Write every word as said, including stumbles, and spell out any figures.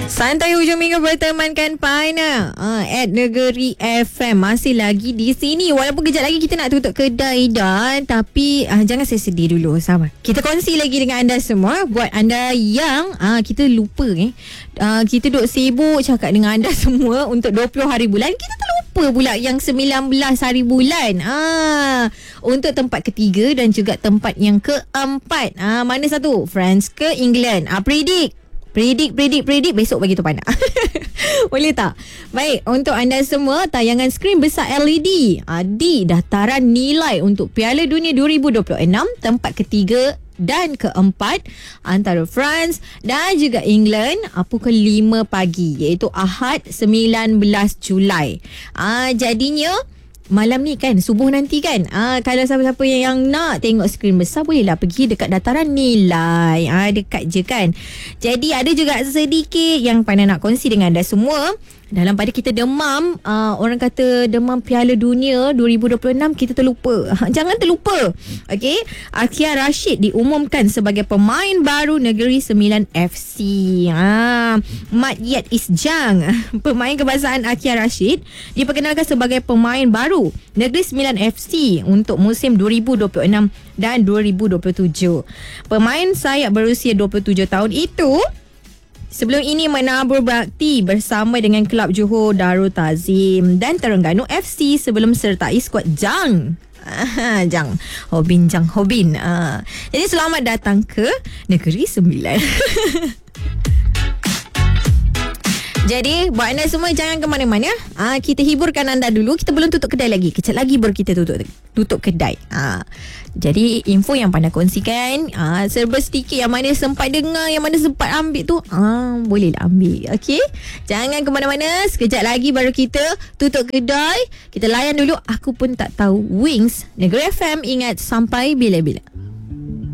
Santai hujung minggu bertemankan Paina uh, at Negeri F M. Masih lagi di sini. Walaupun kejap lagi kita nak tutup kedai dah, tapi uh, jangan saya sedih dulu. Sabar. Kita kongsi lagi dengan anda semua. Buat anda yang uh, kita lupa eh. Uh, kita duk sibuk cakap dengan anda semua untuk dua puluh hari bulan. Kita terlupa pula yang sembilan belas hari bulan. Ah, untuk tempat ketiga dan juga tempat yang keempat. Ah, mana satu? France ke England? Ah, predict. Predik, predik, predik. Besok bagi tu panak. Boleh tak? Baik, untuk anda semua, tayangan skrin besar L E D uh, di daftaran nilai untuk Piala Dunia dua ribu dua puluh enam, tempat ketiga dan keempat antara France dan juga England uh, pukul lima pagi, iaitu Ahad sembilan belas Julai. Uh, jadinya malam ni kan, subuh nanti kan, ah, kalau siapa-siapa yang, yang nak tengok skrin besar, bolehlah pergi dekat dataran nilai. Ah, dekat je kan. Jadi ada juga sedikit yang Pana nak kongsi dengan anda semua. Dalam pada kita demam, uh, orang kata demam Piala Dunia dua ribu dua puluh enam, kita terlupa. Jangan terlupa. Okey, Akia Rashid diumumkan sebagai pemain baru Negeri Sembilan F C. Ha, Mat Yet Isjang, pemain kebangsaan Akia Rashid, diperkenalkan sebagai pemain baru Negeri Sembilan F C untuk musim dua ribu dua puluh enam dan dua ribu dua puluh tujuh. Pemain sayap berusia dua puluh tujuh tahun itu sebelum ini menabur bakti bersama dengan kelab Johor Darul Ta'zim dan Terengganu F C sebelum sertai skuad Jang. Ah, Jang Hobin Jang Hobin. Ah. Jadi selamat datang ke Negeri Sembilan. Jadi buat anda semua jangan ke mana-mana. Ah, kita hiburkan anda dulu. Kita belum tutup kedai lagi. Kejap lagi baru kita tutup tutup kedai. Ah, jadi info yang Pana kongsikan, ah, serba sedikit, yang mana sempat dengar, yang mana sempat ambil tu, ah, bolehlah ambil. Okey. Jangan ke mana-mana. Sekejap lagi baru kita tutup kedai. Kita layan dulu. Aku pun tak tahu. Wings Negeri F M, ingat sampai bila-bila.